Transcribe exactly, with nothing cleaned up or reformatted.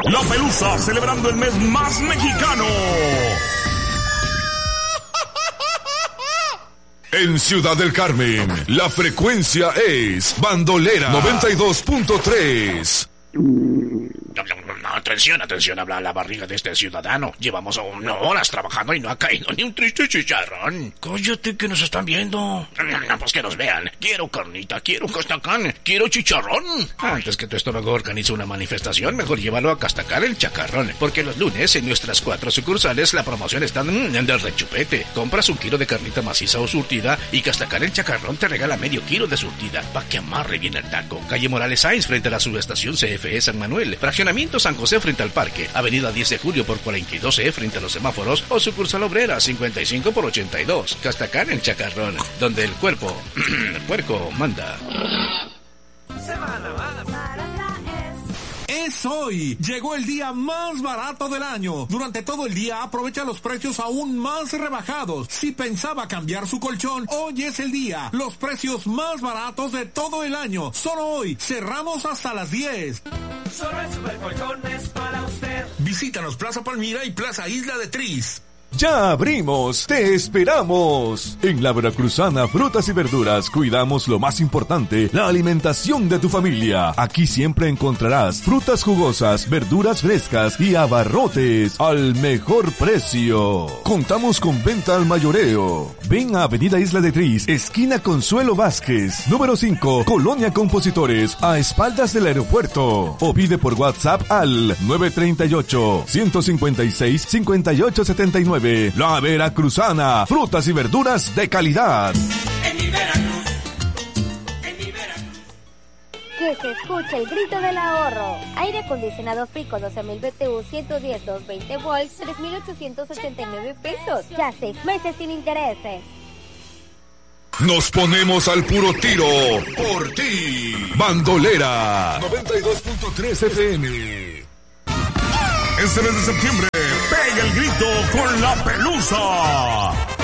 La Pelusa, celebrando el mes más mexicano. En Ciudad del Carmen, la frecuencia es Bandolera noventa y dos punto tres. Atención, atención, habla la barriga de este ciudadano. Llevamos una horas trabajando y no ha caído ni un triste chicharrón. Cállate, que nos están viendo. No, pues que nos vean. Quiero carnita, quiero Castacán, quiero chicharrón. Antes que tu estómago organice una manifestación, mejor llévalo a Castacán el Chacarrón. Porque los lunes en nuestras cuatro sucursales la promoción está en el rechupete. Compras un kilo de carnita maciza o surtida y Castacán el Chacarrón te regala medio kilo de surtida para que amarre bien el taco. Calle Morales Sáenz frente a la subestación C F E San Manuel. Fraccionamiento San José frente al parque, avenida diez de julio por cuarenta y dos E frente a los semáforos o sucursal obrera cincuenta y cinco por ochenta y dos. Castacán el Chacarrón, donde el cuerpo, el puerco manda. Semana más. Es hoy. Llegó el día más barato del año. Durante todo el día aprovecha los precios aún más rebajados. Si pensaba cambiar su colchón, hoy es el día. Los precios más baratos de todo el año. Solo hoy. Cerramos hasta las diez. Solo el Supercolchón es para usted. Visítanos Plaza Palmira y Plaza Isla de Tris. ¡Ya abrimos! ¡Te esperamos! En la Veracruzana Frutas y Verduras cuidamos lo más importante, la alimentación de tu familia. Aquí siempre encontrarás frutas jugosas, verduras frescas y abarrotes al mejor precio. Contamos con venta al mayoreo. Ven a Avenida Isla de Tris, esquina Consuelo Vázquez, número cinco, Colonia Compositores, a espaldas del aeropuerto. O pide por WhatsApp al nueve tres ocho, uno cinco seis, cinco ocho siete nueve. La Veracruzana, frutas y verduras de calidad. En mi Veracruz, en mi Veracruz. Que se escuche el grito del ahorro. Aire acondicionado Frico doce mil B T U, ciento diez, doscientos veinte volts, tres mil ochocientos ochenta y nueve pesos. Ya seis meses sin intereses. Nos ponemos al puro tiro por ti. Bandolera noventa y dos punto tres F M. Este mes de septiembre, pega el grito con La Pelusa.